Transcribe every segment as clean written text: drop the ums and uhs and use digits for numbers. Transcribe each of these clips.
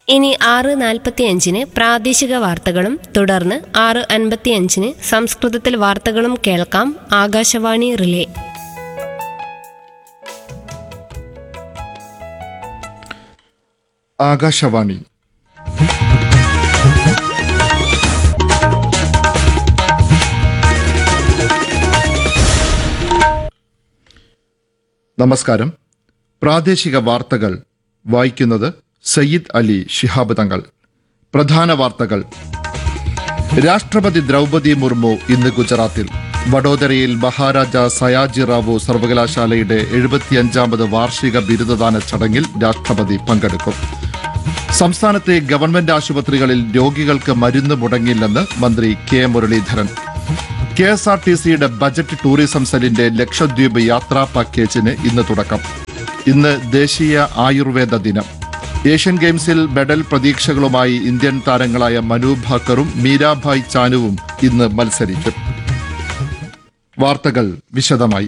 ഇനി 6:45 പ്രാദേശിക വാർത്തകളും തുടർന്ന് 6:55 സംസ്കൃതത്തിൽ വാർത്തകളും കേൾക്കാം. ആകാശവാണി റിലേ. ആകാശവാണി. നമസ്കാരം. പ്രാദേശിക വാർത്തകൾ വായിക്കുന്നത് സയ്യിദ് അലി ശിഹാബ് തങ്ങൾ. പ്രധാന വാർത്തകൾ. രാഷ്ട്രപതി ദ്രൗപദി മുർമു ഇന്ന് ഗുജറാത്തിൽ. വഡോദരയിൽ മഹാരാജ സയാജി റാവു സർവകലാശാലയുടെ 75ാമത് വാർഷിക ബിരുദദാന ചടങ്ങിൽ രാഷ്ട്രപതി പങ്കെടുക്കും. സംസ്ഥാനത്തെ ഗവൺമെന്റ് ആശുപത്രികളിൽ രോഗികൾക്ക് മരുന്ന് മുടങ്ങില്ലെന്ന് മന്ത്രി കെ മുരളീധരൻ. KSRTCയുടെ ബജറ്റ് ടൂറിസം സെല്ലിന്റെ ലക്ഷദ്വീപ് യാത്രാ പാക്കേജിന് ഇന്ന് തുടക്കം. ഇന്ന് ദേശീയ ആയുർവേദ ദിനം. ഏഷ്യൻ ഗെയിംസിൽ മെഡൽ പ്രതീക്ഷകളുമായി ഇന്ത്യൻ താരങ്ങളായ മനു ഭാക്കറും മീരാഭായ് ചാനുവും ഇന്ന് മത്സരിക്കും. വാർത്തകൾ വിശദമായി.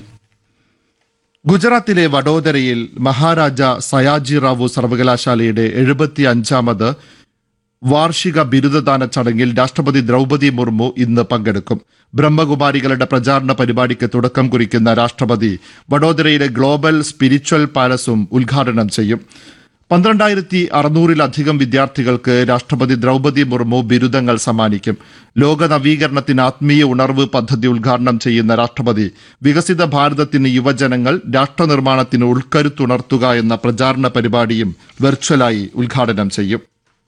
ഗുജറാത്തിലെ വഡോദരയിൽ മഹാരാജ സയാജി റാവു സർവകലാശാലയുടെ 75ാമത് വാർഷിക ബിരുദദാന ചടങ്ങിൽ രാഷ്ട്രപതി ദ്രൗപദി മുർമു ഇന്ന് പങ്കെടുക്കും. ബ്രഹ്മകുമാരികളുടെ പ്രചാരണ പരിപാടിക്ക് തുടക്കം കുറിക്കുന്ന രാഷ്ട്രപതി വഡോദരയിലെ ഗ്ലോബൽ സ്പിരിച്വൽ പാലസും ഉദ്ഘാടനം ചെയ്യും. 12,600-ലധികം വിദ്യാർത്ഥികൾക്ക് രാഷ്ട്രപതി ദ്രൗപദി മുർമു ബിരുദങ്ങൾ സമ്മാനിക്കും. ലോക നവീകരണത്തിന് ആത്മീയ ഉണർവ് പദ്ധതി ഉദ്ഘാടനം ചെയ്യുന്ന രാഷ്ട്രപതി വികസിത ഭാരതത്തിന് യുവജനങ്ങൾ രാഷ്ട്രനിർമ്മാണത്തിന് ഉൾക്കരുത്തുണർത്തുക എന്ന പ്രചാരണ പരിപാടിയും വെർച്വലായി ഉദ്ഘാടനം ചെയ്യും.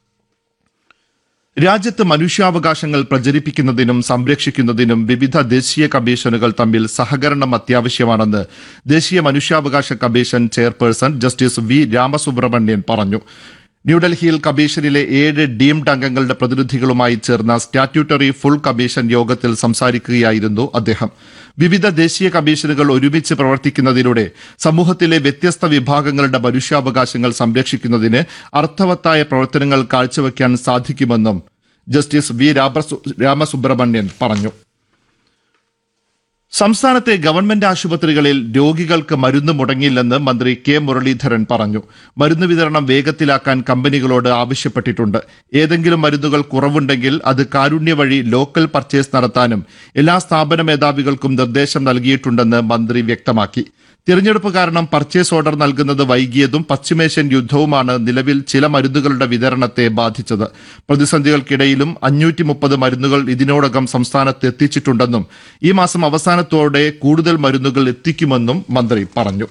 രാജ്യത്ത് മനുഷ്യാവകാശങ്ങൾ പ്രചരിപ്പിക്കുന്നതിനും സംരക്ഷിക്കുന്നതിനും വിവിധ ദേശീയ കമ്മീഷനുകൾ തമ്മിൽ സഹകരണം അത്യാവശ്യമാണെന്ന് ദേശീയ മനുഷ്യാവകാശ commission chairperson justice V Ramasubramanian പറഞ്ഞു. ന്യൂഡൽഹിയിൽ കമ്മീഷനിലെ 7 ഡീംഡ് അംഗങ്ങളുടെ പ്രതിനിധികളുമായി ചേർന്ന സ്റ്റാറ്റ്യൂട്ടറി ഫുൾ കമ്മീഷൻ യോഗത്തിൽ സംസാരിക്കുകയായിരുന്നു അദ്ദേഹം. വിവിധ ദേശീയ കമ്മീഷനുകൾ ഒരുമിച്ച് പ്രവർത്തിക്കുന്നതിലൂടെ സമൂഹത്തിലെ വ്യത്യസ്ത വിഭാഗങ്ങളുടെ മനുഷ്യാവകാശങ്ങൾ സംരക്ഷിക്കുന്നതിന് അർത്ഥവത്തായ പ്രവർത്തനങ്ങൾ കാഴ്ചവെക്കാൻ സാധിക്കുമെന്നും ജസ്റ്റിസ് വി രാമസുബ്രഹ്മണ്യൻ പറഞ്ഞു. സംസ്ഥാനത്തെ ഗവൺമെന്റ് ആശുപത്രികളിൽ രോഗികൾക്ക് മരുന്ന് മുടങ്ങില്ലെന്ന് മന്ത്രി കെ മുരളീധരൻ പറഞ്ഞു. മരുന്ന് വിതരണം വേഗത്തിലാക്കാൻ കമ്പനികളോട് ആവശ്യപ്പെട്ടിട്ടുണ്ട്. ഏതെങ്കിലും മരുന്നുകൾ കുറവുണ്ടെങ്കിൽ അത് കാരുണ്യ വഴി ലോക്കൽ പർച്ചേസ് നടത്താനും എല്ലാ സ്ഥാപന മേധാവികൾക്കും നിർദ്ദേശം നൽകിയിട്ടുണ്ടെന്ന് മന്ത്രി വ്യക്തമാക്കി. തിരഞ്ഞെടുപ്പ് കാരണം പർച്ചേസ് ഓർഡർ നൽകുന്നത് വൈകിയതും പശ്ചിമേഷ്യൻ യുദ്ധവുമാണ് നിലവിൽ ചില മരുന്നുകളുടെ വിതരണത്തെ ബാധിച്ചത്. പ്രതിസന്ധികൾക്കിടയിലും 530 മരുന്നുകൾ ഇതിനോടകം സംസ്ഥാനത്ത് എത്തിച്ചിട്ടുണ്ടെന്നും ഈ മാസം അവസാനത്തോടെ കൂടുതൽ മരുന്നുകൾ എത്തിക്കുമെന്നും മന്ത്രി പറഞ്ഞു.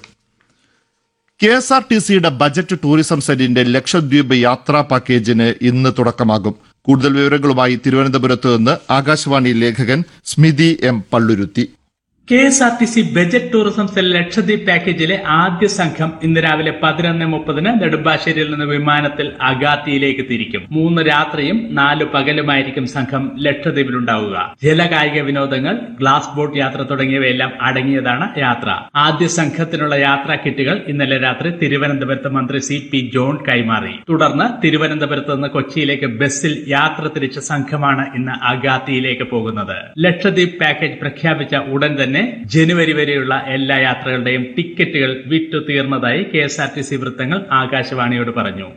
KSRTCയുടെ ബജറ്റ് ടൂറിസം സെല്ലിന്റെ ലക്ഷദ്വീപ് യാത്രാ പാക്കേജിന് ഇന്ന് തുടക്കമാകും. കൂടുതൽ വിവരങ്ങളുമായി തിരുവനന്തപുരത്ത് നിന്ന് ആകാശവാണി ലേഖകൻ സ്മിതി M Palluruthy. KSRTC budget tourism cell Lakshadweep പാക്കേജിലെ ആദ്യ സംഘം ഇന്ന് രാവിലെ 11:30 നെടുമ്പാശ്ശേരിയിൽ നിന്ന് വിമാനത്തിൽ അഗാത്തിയിലേക്ക് തിരിക്കും. 3 രാത്രിയും 4 പകലുമായിരിക്കും സംഘം ലക്ഷദ്വീപിലുണ്ടാവുക. ജലകായിക വിനോദങ്ങൾ, ഗ്ലാസ് ബോട്ട് യാത്ര തുടങ്ങിയവയെല്ലാം അടങ്ങിയതാണ് യാത്ര. ആദ്യ സംഘത്തിനുള്ള യാത്രാ കിറ്റുകൾ ഇന്നലെ രാത്രി തിരുവനന്തപുരത്ത് മന്ത്രി CP ജോൺ കൈമാറി. തുടർന്ന് തിരുവനന്തപുരത്ത് നിന്ന് കൊച്ചിയിലേക്ക് ബസ്സിൽ യാത്ര തിരിച്ച സംഘമാണ് ഇന്ന് അഗാത്തിയിലേക്ക് പോകുന്നത്. ലക്ഷദ്വീപ് പാക്കേജ് പ്രഖ്യാപിച്ച ഉടൻ തന്നെ ജനുവരി വരെയുള്ള എല്ലാ യാത്രകളുടെയും ടിക്കറ്റുകൾ വിറ്റു തീർന്നതായി KSRTC വൃത്തങ്ങൾ ആകാശവാണിയോട് പറഞ്ഞു.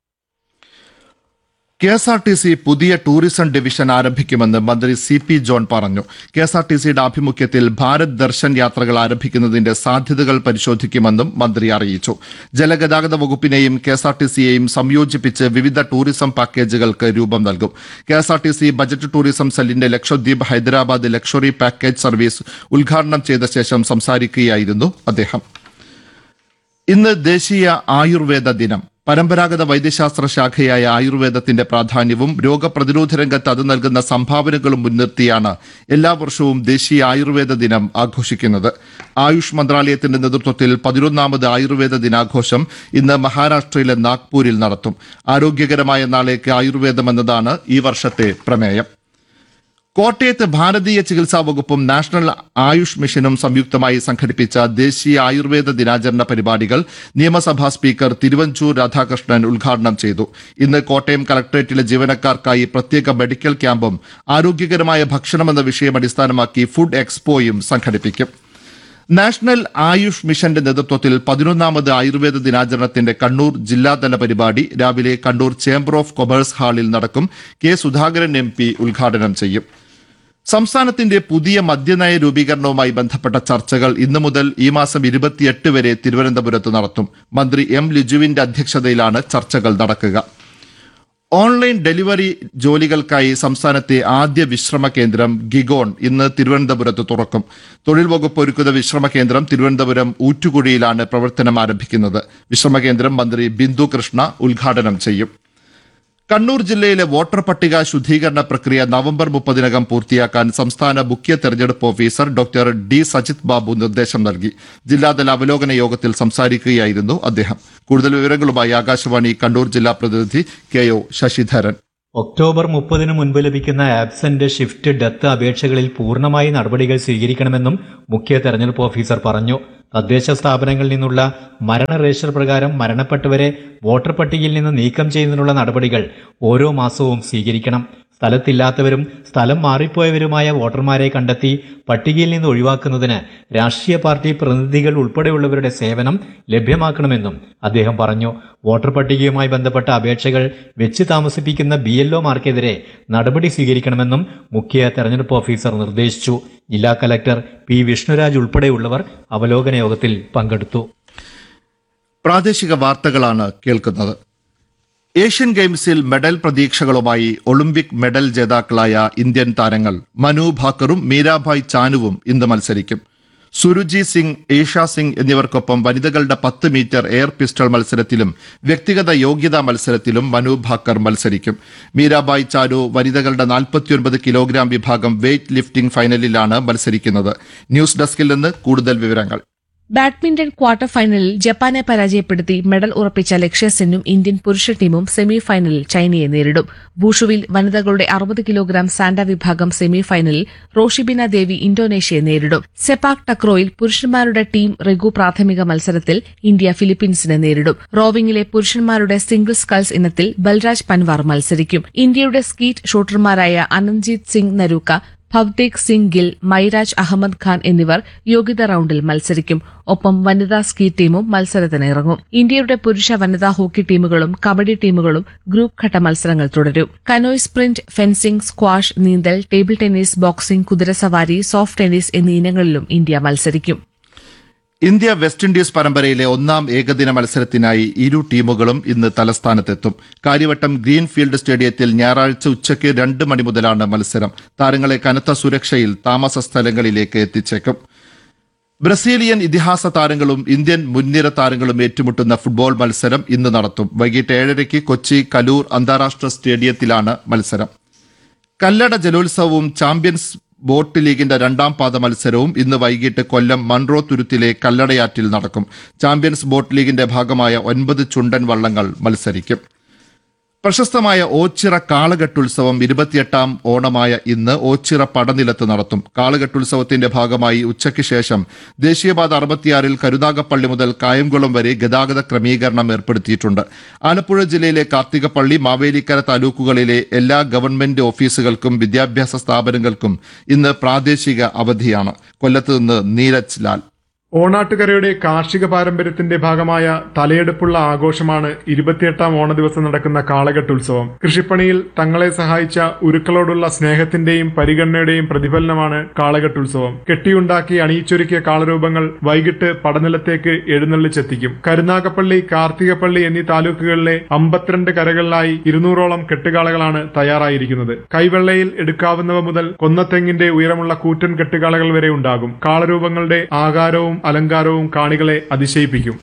KSRTC പുതിയ ടൂറിസം ഡിവിഷൻ ആരംഭിക്കുമെന്ന് മന്ത്രി CP ജോൺ പറഞ്ഞു. KSRTCയുടെ ആഭിമുഖ്യത്തിൽ ഭാരത് ദർശൻ യാത്രകൾ ആരംഭിക്കുന്നതിന്റെ സാധ്യതകൾ പരിശോധിക്കുമെന്നും മന്ത്രി അറിയിച്ചു. ജലഗതാഗത വകുപ്പിനെയും KSRTCയെയും സംയോജിപ്പിച്ച് വിവിധ ടൂറിസം പാക്കേജുകൾക്ക് രൂപം നൽകും. KSRTC ബജറ്റ് ടൂറിസം സെല്ലിന്റെ Lakshadweep Hyderabad luxury package service ഉദ്ഘാടനം ചെയ്ത ശേഷം സംസാരിക്കുകയായിരുന്നു അദ്ദേഹം. ഇന്ന് ദേശീയ ആയുർവേദ ദിനം. പരമ്പരാഗത വൈദ്യശാസ്ത്ര ശാഖയായ ആയുർവേദത്തിന്റെ പ്രാധാന്യവും രോഗപ്രതിരോധ രംഗത്ത് അത് നൽകുന്ന സംഭാവനകളും മുൻനിർത്തിയാണ് എല്ലാ വർഷവും ദേശീയ ആയുർവേദ ദിനം ആഘോഷിക്കുന്നത്. ആയുഷ് മന്ത്രാലയത്തിന്റെ നേതൃത്വത്തിൽ 11ാമത് ആയുർവേദ ദിനാഘോഷം ഇന്ന് മഹാരാഷ്ട്രയിലെ നാഗ്പൂരിൽ നടത്തും. ആരോഗ്യകരമായ നാളേക്ക് ആയുർവേദം എന്നതാണ് ഈ വർഷത്തെ പ്രമേയം. കോട്ടയത്ത് ഭാരതീയ ചികിത്സാ വകുപ്പും നാഷണൽ ആയുഷ് മിഷനും സംയുക്തമായി സംഘടിപ്പിച്ച ദേശീയ ആയുർവേദ ദിനാചരണ പരിപാടികൾ നിയമസഭാ സ്പീക്കർ തിരുവഞ്ചൂർ രാധാകൃഷ്ണൻ ഉദ്ഘാടനം ചെയ്തു. ഇന്ന് കോട്ടയം കളക്ടറേറ്റിലെ ജീവനക്കാർക്കായി പ്രത്യേക മെഡിക്കൽ ക്യാമ്പും ആരോഗ്യകരമായ ഭക്ഷണമെന്ന വിഷയം അടിസ്ഥാനമാക്കി ഫുഡ് എക്സ്പോയും സംഘടിപ്പിക്കും. നാഷണൽ ആയുഷ് മിഷന്റെ നേതൃത്വത്തിൽ 11ാമത് ആയുർവേദ ദിനാചരണത്തിന്റെ കണ്ണൂർ ജില്ലാതല പരിപാടി രാവിലെ കണ്ണൂർ ചേംബർ ഓഫ് കൊമേഴ്സ് ഹാളിൽ നടക്കും. കെ സുധാകരൻ MP ഉദ്ഘാടനം ചെയ്യും. സംസ്ഥാനത്തിന്റെ പുതിയ മദ്യനയ രൂപീകരണവുമായി ബന്ധപ്പെട്ട ചർച്ചകൾ ഇന്നു മുതൽ ഈ മാസം 28 വരെ തിരുവനന്തപുരത്ത് നടത്തും. മന്ത്രി M ലിജുവിന്റെ അധ്യക്ഷതയിലാണ് ചർച്ചകൾ നടക്കുക. ഓൺലൈൻ ഡെലിവറി ജോലികൾക്കായി സംസ്ഥാനത്തെ ആദ്യ വിശ്രമ കേന്ദ്രം ഗിഗോൺ ഇന്ന് തിരുവനന്തപുരത്ത് തുറക്കും. തൊഴിൽ വകുപ്പ് ഒരുക്കുന്ന വിശ്രമ കേന്ദ്രം തിരുവനന്തപുരം ഊറ്റുകുഴിയിലാണ് പ്രവർത്തനം ആരംഭിക്കുന്നത്. വിശ്രമ കേന്ദ്രം മന്ത്രി ബിന്ദു കൃഷ്ണ ഉദ്ഘാടനം ചെയ്യും. കണ്ണൂർ ജില്ലയിലെ വോട്ടർ പട്ടിക ശുദ്ധീകരണ പ്രക്രിയ നവംബർ 30-നകം പൂർത്തിയാക്കാൻ സംസ്ഥാന മുഖ്യ തെരഞ്ഞെടുപ്പ് officer doctor D Sajith Babu നിർദ്ദേശം നൽകി. ജില്ലാതല അവലോകന യോഗത്തിൽ സംസാരിക്കുകയായിരുന്നു അദ്ദേഹം. കൂടുതൽ വിവരങ്ങളുമായി ആകാശവാണി കണ്ണൂർ ജില്ലാ പ്രതിനിധി KO ശശിധരൻ. ഒക്ടോബർ 30-ന് മുൻപ് ലഭിക്കുന്ന ആബ്സെന്റ്, ഷിഫ്റ്റ്, ഡെത്ത് അപേക്ഷകളിൽ പൂർണ്ണമായി നടപടികൾ സ്വീകരിക്കണമെന്നും മുഖ്യ തെരഞ്ഞെടുപ്പ് ഓഫീസർ പറഞ്ഞു. തദ്ദേശ സ്ഥാപനങ്ങളിൽ നിന്നുള്ള മരണ രജിസ്റ്റർ പ്രകാരം മരണപ്പെട്ടവരെ വോട്ടർ പട്ടികയിൽ നിന്ന് നീക്കം ചെയ്യുന്നതിനുള്ള നടപടികൾ ഓരോ മാസവും സ്വീകരിക്കണം. സ്ഥലത്തില്ലാത്തവരും സ്ഥലം മാറിപ്പോയവരുമായ വോട്ടർമാരെ കണ്ടെത്തി പട്ടികയിൽ നിന്ന് ഒഴിവാക്കുന്നതിന് രാഷ്ട്രീയ പാർട്ടി പ്രതിനിധികൾ ഉൾപ്പെടെയുള്ളവരുടെ സേവനം ലഭ്യമാക്കണമെന്നും അദ്ദേഹം പറഞ്ഞു. വോട്ടർ പട്ടികയുമായി ബന്ധപ്പെട്ട അപേക്ഷകൾ വെച്ച് താമസിപ്പിക്കുന്ന BLOമാർക്കെതിരെ നടപടി സ്വീകരിക്കണമെന്നും മുഖ്യ തെരഞ്ഞെടുപ്പ് ഓഫീസർ നിർദ്ദേശിച്ചു. ജില്ലാ കലക്ടർ P വിഷ്ണുരാജ് ഉൾപ്പെടെയുള്ളവർ അവലോകന യോഗത്തിൽ പങ്കെടുത്തു. പ്രാദേശിക വാർത്തകളാണ് കേൾക്കുന്നത്. ഏഷ്യൻ ഗെയിംസിൽ മെഡൽ പ്രതീക്ഷകളുമായി ഒളിമ്പിക് മെഡൽ ജേതാക്കളായ ഇന്ത്യൻ താരങ്ങൾ മനു ഭാക്കറും മീരാഭായ് ചാനുവും ഇന്ന് മത്സരിക്കും. സുരുജി സിംഗ്, ഏഷ സിംഗ് എന്നിവർക്കൊപ്പം വനിതകളുടെ 10 മീറ്റർ എയർ പിസ്റ്റൾ മത്സരത്തിലും വ്യക്തിഗത യോഗ്യതാ മത്സരത്തിലും മനു ഭാക്കർ മത്സരിക്കും. മീരാഭായ് ചാനു വനിതകളുടെ 49 കിലോഗ്രാം വിഭാഗം വെയ്റ്റ് ലിഫ്റ്റിംഗ് ഫൈനലിലാണ് മത്സരിക്കുന്നത്. ന്യൂസ് ഡെസ്കിൽ നിന്ന് കൂടുതൽ വിവരങ്ങൾ. ബാഡ്മിന്റൺ ക്വാർട്ടർ ഫൈനലിൽ ജപ്പാനെ പരാജയപ്പെടുത്തി മെഡൽ ഉറപ്പിച്ച ലക്ഷ്യ സെന്നും ഇന്ത്യൻ പുരുഷ ടീമും സെമി ഫൈനലിൽ ചൈനയെ നേരിടും. വൂഷുവിൽ വനിതകളുടെ 60 കിലോഗ്രാം സാൻഡ വിഭാഗം സെമി ഫൈനലിൽ റോഷിബിന ദേവി ഇന്തോനേഷ്യയെ നേരിടും. സെപാക് ടക്രോയിൽ പുരുഷന്മാരുടെ ടീം റെഗു പ്രാഥമിക മത്സരത്തിൽ ഇന്ത്യ ഫിലിപ്പീൻസിനെ നേരിടും. റോവിംഗിലെ പുരുഷന്മാരുടെ സിംഗിൾ സ്കൾസ് ഇനത്തിൽ ബൽരാജ് പൻവാർ മത്സരിക്കും. ഇന്ത്യയുടെ സ്കീറ്റ് ഷൂട്ടർമാരായ അനന്ത്ജീത് സിംഗ് നരൂക്ക, ഭവ്തേക് സിംഗ് ഗിൽ, മൈരാജ് അഹമ്മദ് ഖാൻ എന്നിവർ യോഗ്യതാ റൌണ്ടിൽ മത്സരിക്കും. ഒപ്പം വനിതാ സ്കീ ടീമും മത്സരത്തിനിറങ്ങും. ഇന്ത്യയുടെ പുരുഷ വനിതാ ഹോക്കി ടീമുകളും കബഡി ടീമുകളും ഗ്രൂപ്പ് ഘട്ട മത്സരങ്ങൾ തുടരും. കനോയ് സ്പ്രിന്റ്, ഫെൻസിംഗ്, സ്ക്വാഷ്, നീന്തൽ, ടേബിൾ ടെന്നീസ്, ബോക്സിംഗ്, കുതിരസവാരി, സോഫ്റ്റ് ടെന്നീസ് എന്നീ ഇനങ്ങളിലും ഇന്ത്യ മത്സരിക്കും. ഇന്ത്യ വെസ്റ്റ് ഇൻഡീസ് പരമ്പരയിലെ 1ാം ഏകദിന മത്സരത്തിനായി ഇരു ടീമുകളും ഇന്ന് തലസ്ഥാനത്തെത്തും. കാര്യവട്ടം ഗ്രീൻഫീൽഡ് സ്റ്റേഡിയത്തിൽ ഞായറാഴ്ച ഉച്ചയ്ക്ക് 2 മണി മുതലാണ് മത്സരം. താരങ്ങളെ കനത്ത സുരക്ഷയിൽ താമസ സ്ഥലങ്ങളിലേക്ക് എത്തിച്ചേക്കും. ബ്രസീലിയൻ ഇതിഹാസ താരങ്ങളും ഇന്ത്യൻ മുൻനിര താരങ്ങളും ഏറ്റുമുട്ടുന്ന ഫുട്ബോൾ മത്സരം ഇന്ന് നടത്തും. വൈകിട്ട് 7:30 കൊച്ചി കലൂർ അന്താരാഷ്ട്ര സ്റ്റേഡിയത്തിലാണ് മത്സരം. കല്ലട ജലോത്സവവും ചാമ്പ്യൻസ് ബോട്ട് ലീഗിന്റെ 2ാം പാദ മത്സരവും ഇന്ന് വൈകിട്ട് കൊല്ലം മൺറോ തുരുത്തിലെ കല്ലടയാറ്റിൽ നടക്കും. ചാമ്പ്യൻസ് ബോട്ട് ലീഗിന്റെ ഭാഗമായ 9 ചുണ്ടൻ വള്ളങ്ങൾ മത്സരിക്കും. പ്രശസ്തമായ ഓച്ചിറ കാളകെട്ടുത്സവം 28ാം ഓണമായ ഇന്ന് ഓച്ചിറ പടനിലത്ത് നടത്തും. കാളകെട്ടുത്സവത്തിന്റെ ഭാഗമായി ഉച്ചയ്ക്ക് ശേഷം ദേശീയപാത 66-ൽ കരുനാഗപ്പള്ളി മുതൽ കായംകുളം വരെ ഗതാഗത ക്രമീകരണം ഏർപ്പെടുത്തിയിട്ടുണ്ട്. ആലപ്പുഴ ജില്ലയിലെ കാർത്തികപ്പള്ളി, മാവേലിക്കര താലൂക്കുകളിലെ എല്ലാ ഗവൺമെന്റ് ഓഫീസുകൾക്കും വിദ്യാഭ്യാസ സ്ഥാപനങ്ങൾക്കും ഇന്ന് പ്രാദേശിക അവധിയാണ്. കൊല്ലത്ത് നിന്ന് നീരജ് ലാൽ. ഓണാട്ടുകരയുടെ കാർഷിക പാരമ്പര്യത്തിന്റെ ഭാഗമായ തലയെടുപ്പുള്ള ആഘോഷമാണ് 28ാം ഓണ ദിവസം നടക്കുന്ന കാളകെട്ടുത്സവം. കൃഷിപ്പണിയിൽ തങ്ങളെ സഹായിച്ച ഉരുക്കളോടുള്ള സ്നേഹത്തിന്റെയും പരിഗണനയുടെയും പ്രതിഫലനമാണ് കാളകെട്ടുത്സവം. കെട്ടിയുണ്ടാക്കി അണിയിച്ചൊരുക്കിയ കാളരൂപങ്ങൾ വൈകിട്ട് പടനിലത്തേക്ക് എഴുന്നള്ളിച്ചെത്തിക്കും. കരുനാഗപ്പള്ളി, കാർത്തികപ്പള്ളി എന്നീ താലൂക്കുകളിലെ 52 കരകളിലായി 200ഓളം കെട്ടുകാളകളാണ് തയ്യാറായിരിക്കുന്നത്. കൈവെള്ളയിൽ എടുക്കാവുന്നവ മുതൽ കൊന്നത്തെങ്ങിന്റെ ഉയരമുള്ള കൂറ്റൻ കെട്ടുകാളകൾ വരെ ഉണ്ടാകും. കാളരൂപങ്ങളുടെ ആകാരവും അലങ്കാരവും കാണികളെ അതിശയിപ്പിക്കും.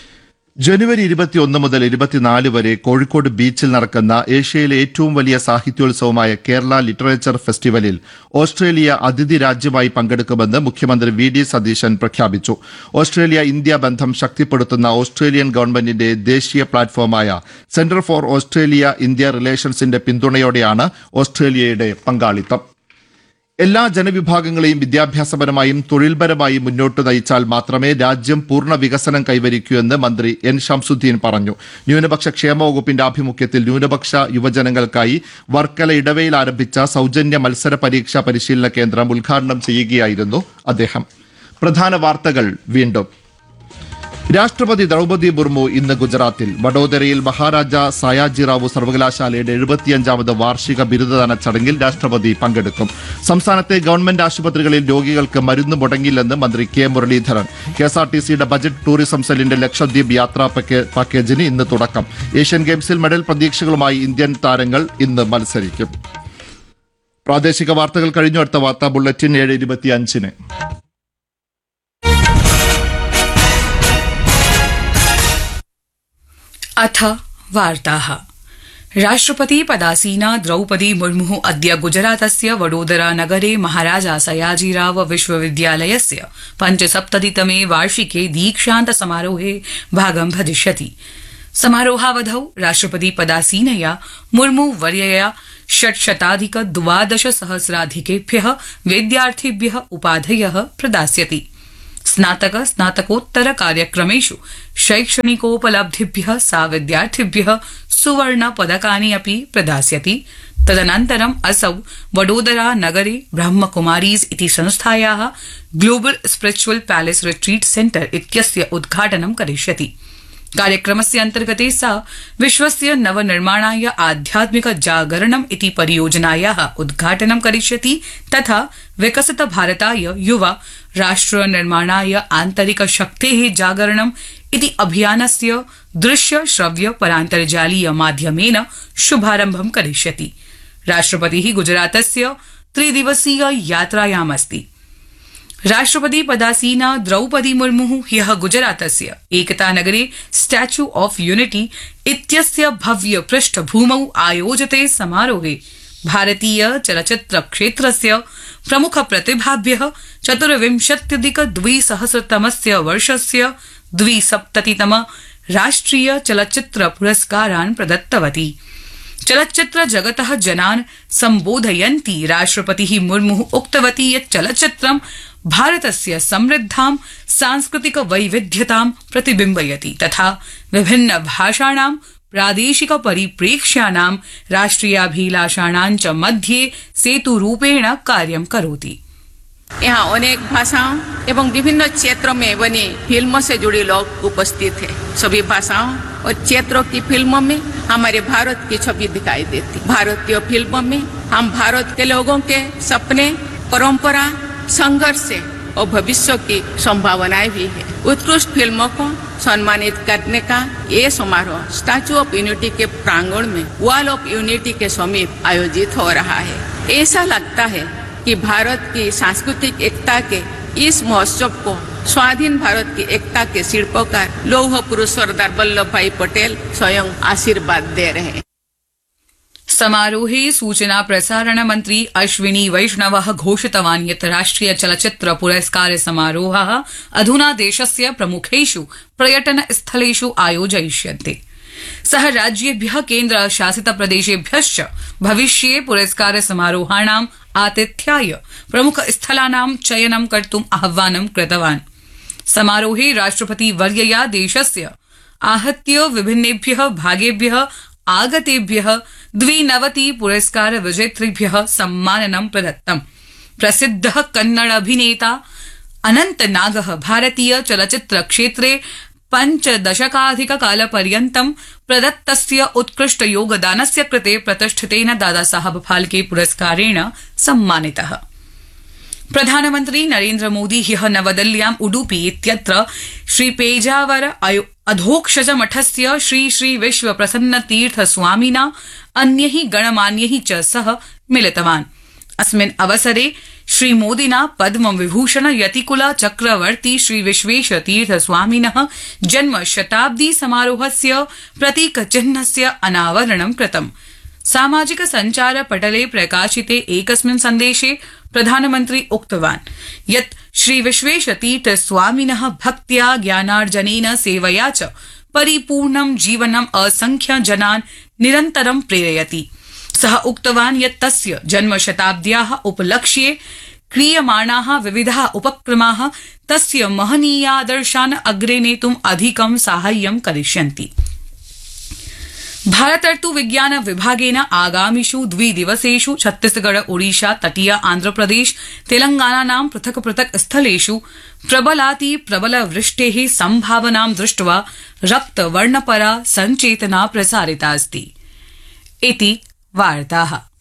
ജനുവരി 21 മുതൽ 24 വരെ കോഴിക്കോട് ബീച്ചിൽ നടക്കുന്ന ഏഷ്യയിലെ ഏറ്റവും വലിയ സാഹിത്യോത്സവമായ കേരള ലിറ്ററേച്ചർ ഫെസ്റ്റിവലിൽ ഓസ്ട്രേലിയ അതിഥി രാജ്യമായി പങ്കെടുക്കുമെന്ന് മുഖ്യമന്ത്രി VD സതീശൻ പ്രഖ്യാപിച്ചു. ഓസ്ട്രേലിയ ഇന്ത്യ ബന്ധം ശക്തിപ്പെടുത്തുന്ന ഓസ്ട്രേലിയൻ ഗവൺമെന്റിന്റെ ദേശീയ പ്ലാറ്റ്ഫോമായ സെന്റർ ഫോർ ഓസ്ട്രേലിയ ഇന്ത്യ റിലേഷൻസിന്റെ പിന്തുണയോടെയാണ് ഓസ്ട്രേലിയയുടെ പങ്കാളിത്തം. എല്ലാ ജനവിഭാഗങ്ങളെയും വിദ്യാഭ്യാസപരമായും തൊഴിൽപരമായും മുന്നോട്ട് നയിച്ചാൽ മാത്രമേ രാജ്യം പൂർണ്ണ വികസനം കൈവരിക്കൂ എന്ന് മന്ത്രി N ഷംസുദ്ദീൻ പറഞ്ഞു. ന്യൂനപക്ഷ ക്ഷേമ വകുപ്പിന്റെ ആഭിമുഖ്യത്തിൽ ന്യൂനപക്ഷ യുവജനങ്ങൾക്കായി വർക്കല ഇടവയിൽ ആരംഭിച്ച സൗജന്യ മത്സര പരീക്ഷാ പരിശീലന കേന്ദ്രം ഉദ്ഘാടനം ചെയ്യുകയായിരുന്നു അദ്ദേഹം. പ്രധാന വാർത്തകൾ വീണ്ടും. രാഷ്ട്രപതി ദ്രൗപദി മുർമു ഇന്ന് ഗുജറാത്തിൽ വഡോദരയിൽ മഹാരാജ സയാജിറാവു സർവകലാശാലയുടെ 75ാമത് വാർഷിക ബിരുദദാന ചടങ്ങിൽ രാഷ്ട്രപതി പങ്കെടുക്കും. സംസ്ഥാനത്തെ ഗവൺമെന്റ് ആശുപത്രികളിൽ രോഗികൾക്ക് മരുന്ന് മുടങ്ങില്ലെന്ന് മന്ത്രി കെ മുരളീധരൻ. കെഎസ്ആർടിസിയുടെ ബജറ്റ് ടൂറിസം സെല്ലിന്റെ ലക്ഷദ്വീപ് യാത്രാ പാക്കേജിന് ഇന്ന് തുടക്കം. ഏഷ്യൻ ഗെയിംസിൽ മെഡൽ പ്രതീക്ഷകളുമായി ഇന്ത്യൻ താരങ്ങൾ ഇന്ന് മത്സരിക്കും. പ്രാദേശിക വാർത്തകൾ കഴിഞ്ഞു. അടുത്ത വാർത്താ ബുള്ളറ്റിൻ 7:25. अथ वार्ताः. राष्ट्रपति पदासीना द्रौपदी मुर्मुः अद्य गुजरातस्य वडोदरा नगरे महाराजा सयाजीराव विश्वविद्यालयस्य 75तमे वार्षिके दीक्षान्त समारोहे भागं भजिष्यति. समारोहावधौ राष्ट्रपति पदासीनया मुर्मु वर्यया 612,000 विद्यार्थिभ्यः उपाधयः प्रदास्यति. स्नातक स्नातकोत्तर कार्यक्रमेषु शैक्षणिकोपलब्धिभ्यः सा विद्यार्थिभ्यः सुवर्ण पदकानि अपि प्रदास्यति. तदनन्तरम् असौ वडोदरा नगरे ब्रह्मकुमारीज़ इति संस्थायाः global spiritual palace retreat centre इत्यस्य उद्घाटनं करिष्यति. कार्यक्रमस्य अन्तर्गते सा विश्वस्य नवनिर्माणाय आध्यात्मिक जागरणम् इति परियोजनायाः उद्घाटनं करिष्यति तथा विकसित भारताय युवा राष्ट्र निर्माणाय आन्तरिक शक्तेः जागरणम् इति अभियानस्य दृश्य श्रव्य परान्तर्जालीय माध्यमेन शुभारम्भं करिष्यति. राष्ट्रपतिः गुजरातस्य 3 दिवसीय यात्रायामस्ति. राष्ट्रपति पदासीना द्रौपदी मुर्मुः ह्यः गुजरातस्य एकतानगरे स्टैच्यू ऑफ यूनिटी इत्यस्य भव्य पृष्ठभूमौ आयोजिते समारोहे भारतीय चलच्चित्र क्षेत्रस्य प्रमुख प्रतिभाभ्यः 24,200 वर्षस्य 270तम राष्ट्रिय चलच्चित्र पुरस्कारान् प्रदत्तवती. चलच्चित्र जगतः जनान् सम्बोधयन्ती राष्ट्रपतिः मुर्मुः उक्तवती यत् चलच्चित्रं भारतस्य समृद्धां सांस्कृतिक वैविध्यतां प्रतिबिम्बयति तथा विभिन्न भाषाणां प्रादेशिक परिप्रेक्ष्याणां राष्ट्रियाभिलाषाणां च मध्ये सेतुरूपेण कार्यं करोति. यहाँ अनेक भाषाओं एवं विभिन्न क्षेत्रों में बनी फिल्मों से जुड़े लोग उपस्थित हैं. सभी भाषाओं और क्षेत्रों की फिल्मों में हमारे भारत की छवि दिखाई देती. भारतीय फिल्मों में हम भारत के लोगों के सपने, परंपरा, संघर्ष और भविष्य की संभावनाएं भी है. उत्कृष्ट फिल्मों को सम्मानित करने का ये समारोह स्टैच्यू ऑफ यूनिटी के प्रांगण में वॉल ऑफ यूनिटी के समीप आयोजित हो रहा है. ऐसा लगता है कि भारत की सांस्कृतिक एकता के इस महोत्सव को स्वाधीन भारत की एकता के शिल्पकार लौह पुरुष सरदार वल्लभ भाई पटेल स्वयं आशीर्वाद दे रहे हैं. समारोहे सूचना प्रसारण मन्त्री अश्विनी वैष्णवः घोषितवान् यत् राष्ट्रिय चलच्चित्र पुरस्कार समारोहः अधुना देशस्य प्रमुखेषु पर्यटन स्थलेषु आयोजयिष्यन्ते. सः राज्येभ्यः केन्द्रशासित प्रदेशेभ्यश्च भविष्ये पुरस्कार समारोहाणाम् आतिथ्याय प्रमुख स्थलानां चयनं कर्तुम् आह्वानं कृतवान्. समारोहे राष्ट्रपति वर्यया देशस्य आहत्य विभिन्नेभ्यः भागेभ्यः आगतेभ्यः 92 पुरस्कार विजेतृभ्यः सम्माननं प्रदत्तम्. प्रसिद्धः कन्नड अभिनेता अनन्तनागः भारतीय चलच्चित्र क्षेत्रे 5 दशकाधिककालपर्यन्तं प्रदत्तस्य उत्कृष्ट योगदानस्य कृते प्रतिष्ठितेन दादासाहब फाल्के पुरस्कारेण सम्मानितः. प्रधानमन्त्री नरेन्द्र मोदी ह्यः नवदिल्ल्यां उडुपी इत्यत्र श्री पेजावर अधोक्षज मठस्य श्री श्री विश्व प्रसन्न तीर्थ स्वामिना अन्यैः गणमान्यैः च सह मिलितवान्. अस्मिन् अवसरे श्री मोदिना पद्म विभूषण यतिकुल चक्रवर्ती श्री विश्वेश तीर्थ स्वामिनः जन्म शताब्दी समारोहस्य प्रतीक चिह्नस्य अनावरणं कृतम्. सामाजिक संचार पटले प्रकाशिते एकस्मिन् सन्देशे प्रधानमन्त्री उक्तवान् यत् श्री विश्वेश तीर्थ स्वामिनः भक्त्या ज्ञानार्जनेन सेवया च परिपूर्णं जीवनम् असंख्य जनान् निरन्तरं प्रेरयति. सः उक्तवान् यत् तस्य जन्मशताब्द्याः उपलक्ष्ये क्रियमाणाः विविधाः उपक्रमाः तस्य महनीयादर्शान् अग्रे नेतुम् अधिकं साहाय्यं करिष्यन्ति. भारतर्तु विज्ञान विभागेन आगामिषु 2 दिवसेषु छत्तीसगढ़ ओडिशा तटीय आंध्रप्रदेश तेलंगानानां पृथक पृथक स्थलेषु प्रबलाति प्रबल वृष्टेः सम्भावनां दृष्ट्वा रक्तवर्णपरा सञ्चेतना प्रसारितास्ति इति वार्ताः।